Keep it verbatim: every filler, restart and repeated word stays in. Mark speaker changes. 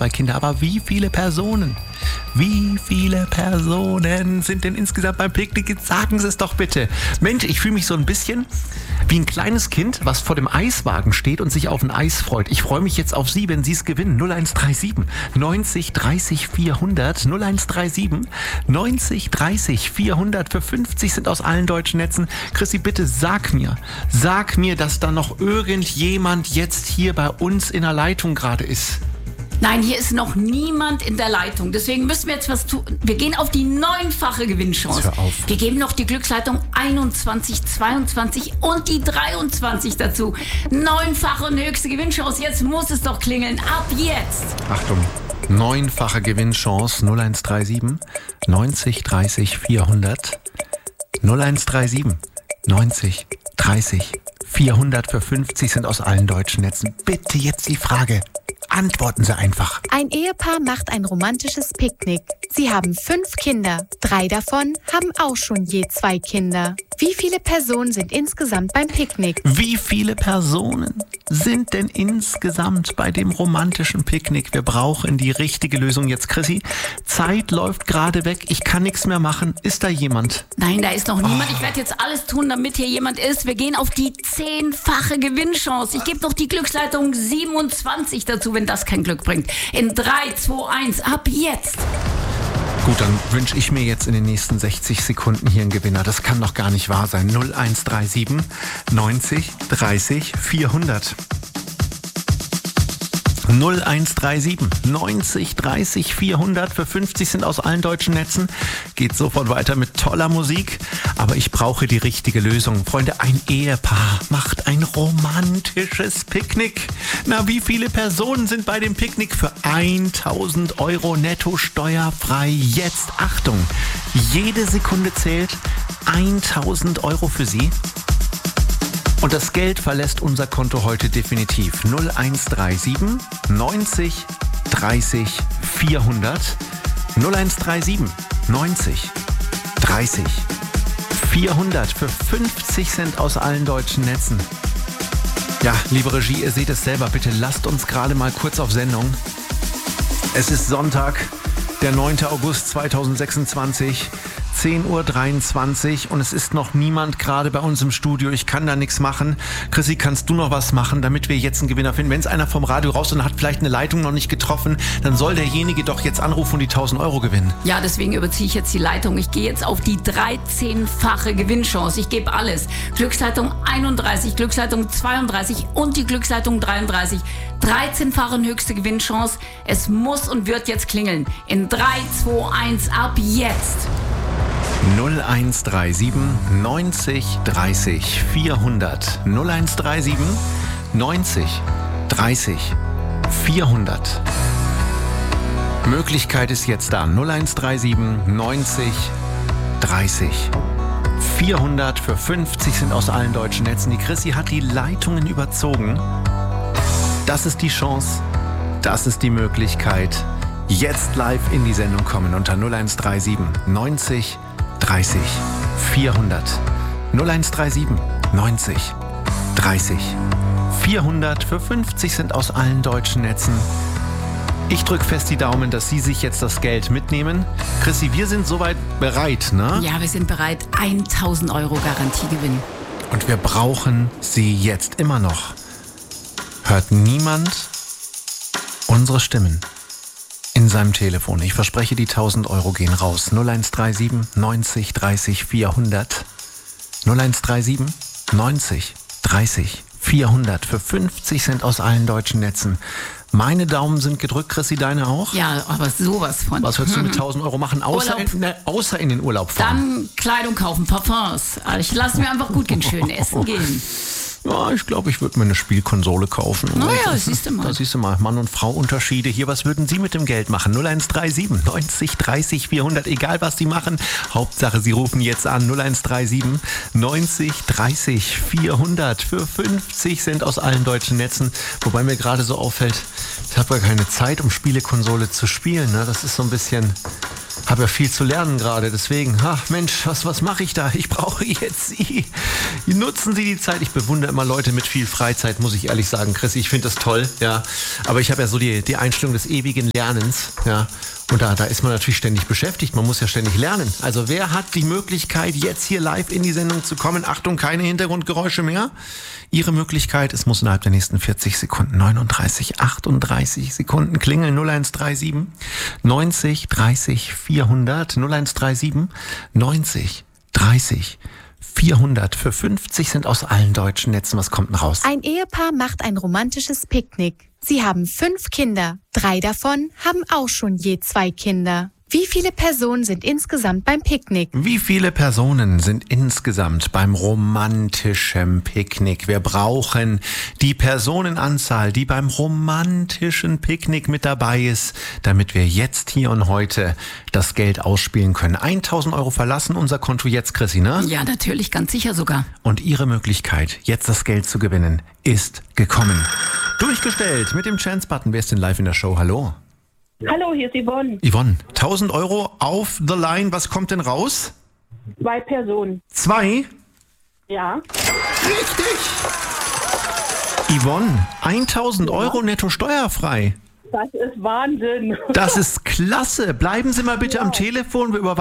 Speaker 1: zwei Kinder. Aber wie viele Personen, wie viele Personen sind denn insgesamt beim Picknick? Jetzt sagen Sie es doch bitte. Mensch, ich fühle mich so ein bisschen wie ein kleines Kind, was vor dem Eiswagen steht und sich auf ein Eis freut. Ich freue mich jetzt auf Sie, wenn Sie es gewinnen. null eins drei sieben neunzig dreißig vierhundert. null eins drei sieben neunzig dreißig vierhundert. Für fünfzig sind aus allen deutschen Netzen. Chrissy, bitte sag mir, sag mir, dass da noch irgendjemand jetzt hier bei uns in der Leitung gerade ist.
Speaker 2: Nein, hier ist noch niemand in der Leitung. Deswegen müssen wir jetzt was tun. Wir gehen auf die neunfache Gewinnchance.
Speaker 1: Hör auf.
Speaker 2: Wir geben noch die Glücksleitung einundzwanzig, zweiundzwanzig und die dreiundzwanzig dazu. Neunfache und höchste Gewinnchance. Jetzt muss es doch klingeln. Ab jetzt.
Speaker 1: Achtung, neunfache Gewinnchance. null eins drei sieben neunzig dreißig vierhundert. null eins drei sieben neunzig dreißig vierhundert. Für fünfzig sind aus allen deutschen Netzen. Bitte jetzt die Frage. Antworten Sie einfach.
Speaker 3: Ein Ehepaar macht ein romantisches Picknick. Sie haben fünf Kinder. Drei davon haben auch schon je zwei Kinder. Wie viele Personen sind insgesamt beim Picknick?
Speaker 1: Wie viele Personen sind denn insgesamt bei dem romantischen Picknick? Wir brauchen die richtige Lösung jetzt. Chrissy, Zeit läuft gerade weg. Ich kann nichts mehr machen. Ist da jemand?
Speaker 2: Nein, da ist noch niemand. Ich werde jetzt alles tun, damit hier jemand ist. Wir gehen auf die zehnfache Gewinnchance. Ich gebe noch die Glücksleitung siebenundzwanzig dazu, wenn das kein Glück bringt. In drei, zwei, eins, ab jetzt.
Speaker 1: Gut, dann wünsche ich mir jetzt in den nächsten sechzig Sekunden hier einen Gewinner. Das kann doch gar nicht wahr sein. null eins drei sieben neunzig dreißig vierhundert. null eins drei sieben neunzig dreißig vierhundert. Für fünfzig sind aus allen deutschen Netzen. Geht sofort weiter mit toller Musik. Aber ich brauche die richtige Lösung. Freunde, ein Ehepaar macht ein romantisches Picknick. Na, wie viele Personen sind bei dem Picknick für tausend Euro netto steuerfrei? Jetzt, Achtung, jede Sekunde zählt. tausend Euro für Sie. Und das Geld verlässt unser Konto heute definitiv. null eins drei sieben neunzig dreißig vierhundert. null eins drei sieben neunzig dreißig vierhundert. Für fünfzig Cent aus allen deutschen Netzen. Ja, liebe Regie, ihr seht es selber. Bitte lasst uns gerade mal kurz auf Sendung. Es ist Sonntag, der neunter August zweitausendsechsundzwanzig. zehn Uhr dreiundzwanzig und es ist noch niemand gerade bei uns im Studio. Ich kann da nichts machen. Chrissy, kannst du noch was machen, damit wir jetzt einen Gewinner finden? Wenn es einer vom Radio raus und hat vielleicht eine Leitung noch nicht getroffen, dann soll derjenige doch jetzt anrufen und die tausend Euro gewinnen.
Speaker 2: Ja, deswegen überziehe ich jetzt die Leitung. Ich gehe jetzt auf die dreizehnfache Gewinnchance. Ich gebe alles. Glücksleitung einunddreißig, Glücksleitung zweiunddreißig und die Glücksleitung dreiunddreißig. dreizehnfache höchste Gewinnchance. Es muss und wird jetzt klingeln. In drei, zwei, eins, ab jetzt.
Speaker 1: null eins drei sieben neunzig dreißig vierhundert. null eins drei sieben neunzig dreißig vierhundert. Möglichkeit ist jetzt da. null eins drei sieben neunzig dreißig vierhundert. Für fünfzig sind aus allen deutschen Netzen. Die Chrissy hat die Leitungen überzogen. Das ist die Chance. Das ist die Möglichkeit. Jetzt live in die Sendung kommen unter null eins drei sieben neunzig dreißig vierhundert. null eins drei sieben neunzig dreißig vierhundert. Für fünfzig sind aus allen deutschen Netzen. Ich drücke fest die Daumen, dass Sie sich jetzt das Geld mitnehmen. Chrissy, wir sind soweit bereit, ne?
Speaker 2: Ja, wir sind bereit. tausend Euro Garantiegewinn.
Speaker 1: Und wir brauchen Sie jetzt immer noch. Hört niemand unsere Stimmen in seinem Telefon. Ich verspreche, die tausend Euro gehen raus. null eins drei sieben neunzig dreißig vierhundert. null eins drei sieben neunzig dreißig vierhundert. Für fünfzig Cent aus allen deutschen Netzen. Meine Daumen sind gedrückt, Chrissy, deine auch?
Speaker 2: Ja, aber sowas von.
Speaker 1: Was würdest du mit tausend Euro machen, außer in, ne, außer in den Urlaub fahren?
Speaker 2: Dann Kleidung kaufen, Parfums. Ich lasse mir einfach gut gehen, schön essen gehen.
Speaker 1: Ja, ich glaube, ich würde mir eine Spielkonsole kaufen.
Speaker 2: Naja, siehst du mal.
Speaker 1: Da siehst du mal, Mann und Frau Unterschiede. Hier, was würden Sie mit dem Geld machen? null eins drei sieben neunzig dreißig vierhundert, egal was Sie machen. Hauptsache, Sie rufen jetzt an. null eins drei sieben neunzig dreißig vierhundert. Für fünfzig Cent aus allen deutschen Netzen. Wobei mir gerade so auffällt, ich habe gar keine Zeit, um Spielekonsole zu spielen. Ne? Das ist so ein bisschen... habe ja viel zu lernen gerade, deswegen, ach Mensch, was, was mache ich da? Ich brauche jetzt Sie. Nutzen Sie die Zeit. Ich bewundere immer Leute mit viel Freizeit, muss ich ehrlich sagen, Chris. Ich finde das toll, ja. Aber ich habe ja so die, die Einstellung des ewigen Lernens, ja. Und da, da ist man natürlich ständig beschäftigt. Man muss ja ständig lernen. Also wer hat die Möglichkeit, jetzt hier live in die Sendung zu kommen? Achtung, keine Hintergrundgeräusche mehr. Ihre Möglichkeit, es muss innerhalb der nächsten vierzig Sekunden, neununddreißig, achtunddreißig Sekunden klingeln. null eins drei sieben neunzig dreißig vierhundert. null eins drei sieben neunzig dreißig vierhundert. Für fünfzig sind aus allen deutschen Netzen. Was kommt denn raus?
Speaker 3: Ein Ehepaar macht ein romantisches Picknick. Sie haben fünf Kinder. Drei davon haben auch schon je zwei Kinder. Wie viele Personen sind insgesamt beim Picknick?
Speaker 1: Wie viele Personen sind insgesamt beim romantischen Picknick? Wir brauchen die Personenanzahl, die beim romantischen Picknick mit dabei ist, damit wir jetzt hier und heute das Geld ausspielen können. tausend Euro verlassen unser Konto jetzt, Chrissy, ne?
Speaker 2: Ja, natürlich, ganz sicher sogar.
Speaker 1: Und Ihre Möglichkeit, jetzt das Geld zu gewinnen, ist gekommen. Durchgestellt mit dem Chance-Button. Wer ist denn live in der Show? Hallo?
Speaker 4: Hallo, hier ist Yvonne.
Speaker 1: Yvonne, tausend Euro auf the line. Was kommt denn raus?
Speaker 4: Zwei Personen.
Speaker 1: Zwei?
Speaker 4: Ja.
Speaker 1: Richtig! Yvonne, tausend Euro netto steuerfrei.
Speaker 4: Das ist Wahnsinn.
Speaker 1: Das ist klasse. Bleiben Sie mal bitte am Telefon. Wir überweisen